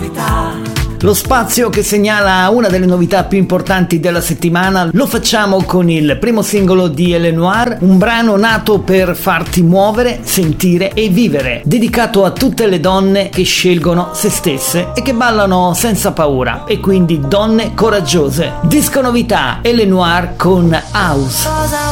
Lo spazio che segnala una delle novità più importanti della settimana lo facciamo con il primo singolo di L. Noir, un brano nato per farti muovere, sentire e vivere, dedicato a tutte le donne che scelgono se stesse e che ballano senza paura, e quindi donne coraggiose. Disco novità L. Noir con House.